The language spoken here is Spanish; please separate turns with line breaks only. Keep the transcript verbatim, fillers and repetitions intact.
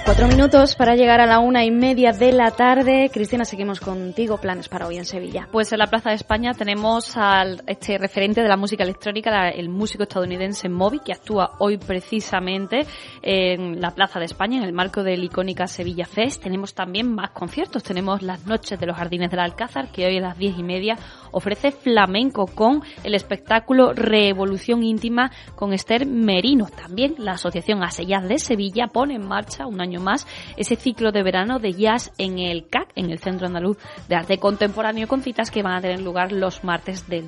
Cuatro minutos para llegar a la una y media de la tarde. Cristina, seguimos contigo. Planes para hoy en Sevilla.
Pues en la Plaza de España tenemos al este referente de la música electrónica, la, el músico estadounidense Moby, que actúa hoy precisamente en la Plaza de España en el marco del icónica Sevilla Fest. Tenemos también más conciertos. Tenemos las noches de los Jardines del Alcázar, que hoy a las diez y media ofrece flamenco con el espectáculo Revolución Íntima con Esther Merino. También la Asociación Ase Jazz de Sevilla pone en marcha un año más ese ciclo de verano de jazz en el C A C, en el Centro Andaluz de Arte Contemporáneo, con citas que van a tener lugar los martes del